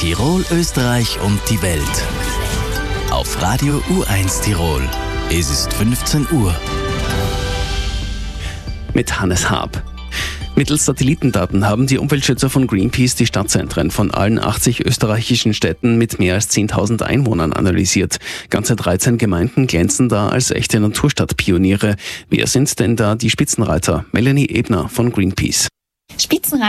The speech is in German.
Tirol, Österreich und die Welt. Auf Radio U1 Tirol. Es ist 15 Uhr. Mit Hannes Haab. Mittels Satellitendaten haben die Umweltschützer von Greenpeace die Stadtzentren von allen 80 österreichischen Städten mit mehr als 10.000 Einwohnern analysiert. Ganze 13 Gemeinden glänzen da als echte Naturstadtpioniere. Wer sind denn da die Spitzenreiter? Melanie Ebner von Greenpeace. Spitzenreiter